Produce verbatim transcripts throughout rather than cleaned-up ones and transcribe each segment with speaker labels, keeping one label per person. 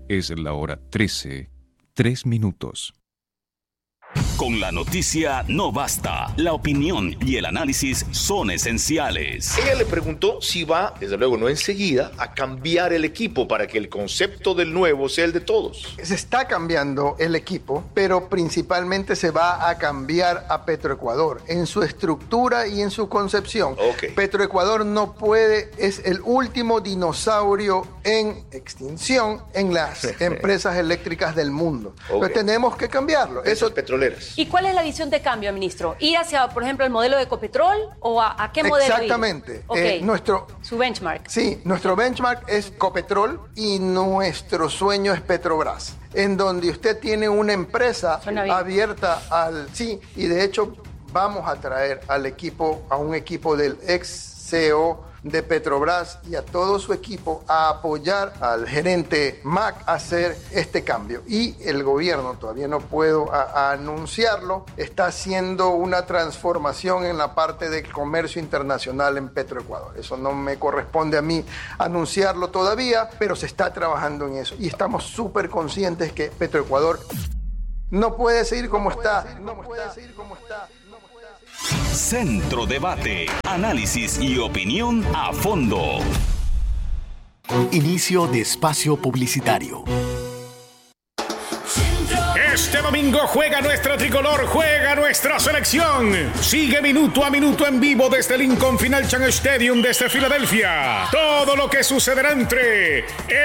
Speaker 1: Es la hora trece, tres minutos.
Speaker 2: Con la noticia no basta. La opinión y el análisis son esenciales.
Speaker 3: Ella le preguntó si va, desde luego no enseguida, a cambiar el equipo para que el concepto del nuevo sea el de todos.
Speaker 4: Se está cambiando el equipo, pero principalmente se va a cambiar a Petroecuador en su estructura y en su concepción.
Speaker 3: Okay.
Speaker 4: Petroecuador no puede, es el último dinosaurio en extinción en las empresas eléctricas del mundo. Okay. Pero tenemos que cambiarlo. Eso
Speaker 3: petroleras.
Speaker 5: ¿Y cuál es la visión de cambio, ministro? ¿Ir hacia, por ejemplo, el modelo de Ecopetrol o a, a qué modelo
Speaker 4: Exactamente.
Speaker 5: ir? Okay.
Speaker 4: Eh, nuestro,
Speaker 5: Su benchmark.
Speaker 4: Sí, nuestro benchmark es Ecopetrol y nuestro sueño es Petrobras, en donde usted tiene una empresa abierta al... Sí, y de hecho vamos a traer al equipo, a un equipo del ex C E O de Petrobras y a todo su equipo a apoyar al gerente Mac a hacer este cambio. Y el gobierno, todavía no puedo a, a anunciarlo, está haciendo una transformación en la parte del comercio internacional en Petroecuador. Eso no me corresponde a mí anunciarlo todavía, pero se está trabajando en eso. Y estamos súper conscientes que Petroecuador no puede seguir como está. No puede seguir como está.
Speaker 2: Centro Debate, análisis y opinión a fondo.
Speaker 6: Inicio de espacio publicitario.
Speaker 7: Este domingo juega nuestra tricolor, juega nuestra selección. Sigue minuto a minuto en vivo desde Lincoln Financial Stadium desde Filadelfia. Todo lo que sucederá entre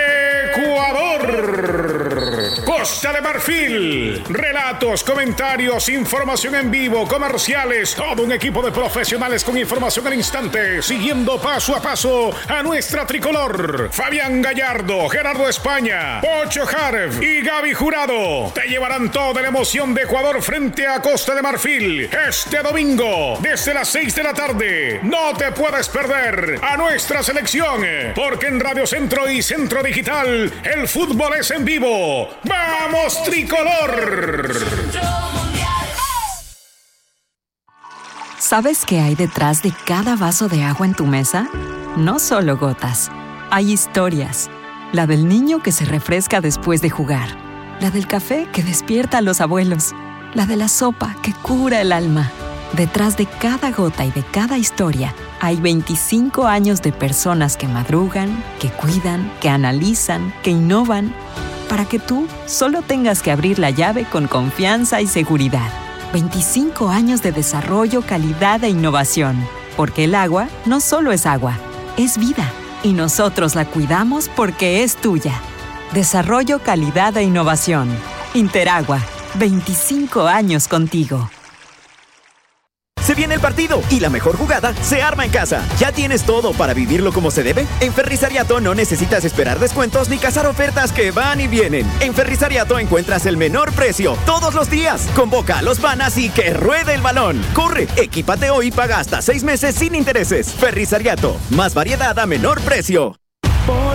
Speaker 7: Ecuador, Costa de Marfil. Relatos, comentarios, información en vivo, comerciales. Todo un equipo de profesionales con información al instante, siguiendo paso a paso a nuestra tricolor. Fabián Gallardo, Gerardo España, Pocho Harf y Gaby Jurado te llevarán toda la emoción de Ecuador frente a Costa de Marfil este domingo desde las seis de la tarde. No te puedes perder a nuestra selección, porque en Radio Centro y Centro Digital el fútbol es en vivo. ¡Vamos, tricolor!
Speaker 8: ¿Sabes qué hay detrás de cada vaso de agua en tu mesa? No solo gotas, hay historias. La del niño que se refresca después de jugar. La del café que despierta a los abuelos. La de la sopa que cura el alma. Detrás de cada gota y de cada historia hay veinticinco años de personas que madrugan, que cuidan, que analizan, que innovan, para que tú solo tengas que abrir la llave con confianza y seguridad. veinticinco años de desarrollo, calidad e innovación. Porque el agua no solo es agua, es vida. Y nosotros la cuidamos porque es tuya. Desarrollo, calidad e innovación. Interagua, veinticinco años contigo.
Speaker 9: Se viene el partido y la mejor jugada se arma en casa. ¿Ya tienes todo para vivirlo como se debe? En Ferrisariato no necesitas esperar descuentos ni cazar ofertas que van y vienen. En Ferrisariato encuentras el menor precio todos los días. Convoca a los panas y que ruede el balón. Corre, equípate hoy y paga hasta seis meses sin intereses. Ferrisariato, más variedad a menor precio.